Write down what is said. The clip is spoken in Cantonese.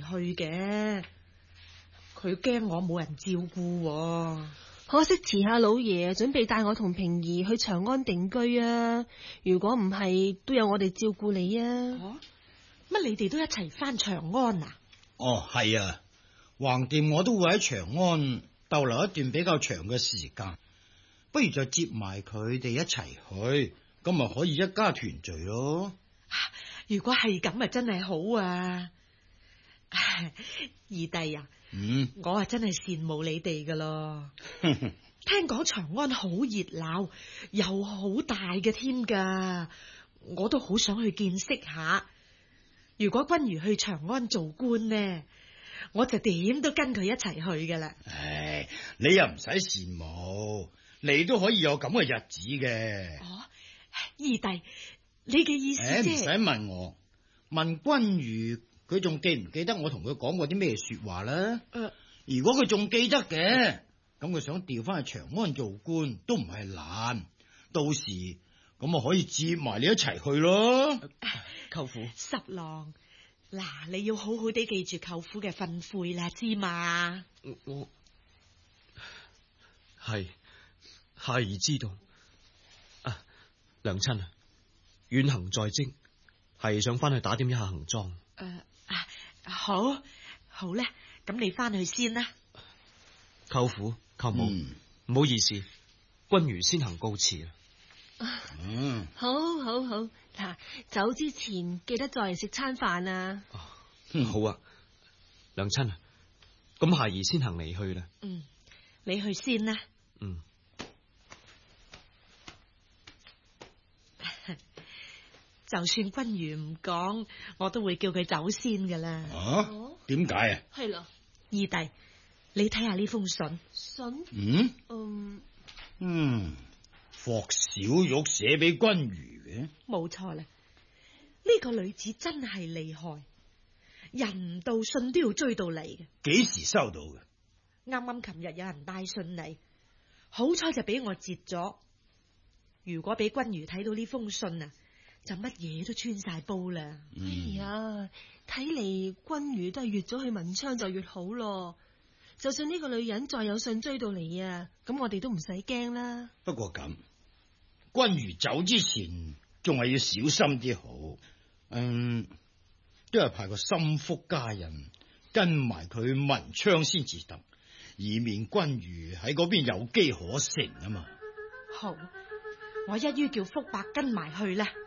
去嘅，佢驚我冇人照顧。 可惜遲下老爺準備帶我同平兒去長安定居啊！如果唔係，都有我哋照顧你啊！ 乜你哋都一齊翻長安啊？ 哦，係啊，橫掂我都會喺長安逗留一段比較長嘅時間，不如就接埋佢哋一齊去，咁咪可以一家團聚咯。 如果係咁啊，真係好啊！二弟啊，我啊真係羨慕你哋噶咯。聽講長安好熱鬧，又好大嘅添噶，我都好想去見識下。如果君如去長安做官呢，我就點都跟佢一齊去噶啦。 唉，你又唔使羨慕，你都可以有咁嘅日子嘅。 二弟，你嘅意思即係？ 唔使問我，問君如，佢仲記唔記得我同佢講過啲咩說話啦？如果佢仲記得嘅，咁佢想調翻去長安做官都唔係難，到時咁啊可以接埋你一齊去咯。 舅父， 十郎，嗱，你要好好地記住舅父嘅訓誨啦，知嘛？ 我係孩兒知道。娘親啊，遠行在即，係想翻去打點一下行裝。 好咧，咁你翻去先啦。 舅父舅母，唔好意思，君如先行告辭啦。 好，嗱，走之前記得再嚟食餐飯啊。 好啊，娘親啊，咁孩兒先行離去啦。 你去先啦。就算君如唔講，我都會叫佢走先噶啦。 點解啊？ 係咯， 二弟，你睇下呢封信。 霍小玉寫俾君如嘅， 冇錯啦。呢個女子真係厲害，人唔到信都要追到嚟嘅。 幾時收到嘅？ 啱啱琴日有人帶信嚟，好彩就俾我截咗。如果俾君如睇到呢封信啊，就乜嘢都穿晒煲啦。 哎呀，睇嚟君如都係越咗去文昌就越好咯。就算呢個女人再有信追到嚟啊，咁我哋都唔使驚啦。 不過咁，君如走之前仲係要小心啲好。都係派個心腹家人跟埋佢文昌先至得，以免君如喺嗰邊有機可乘啊嘛。 好，我一於叫福伯跟埋去啦。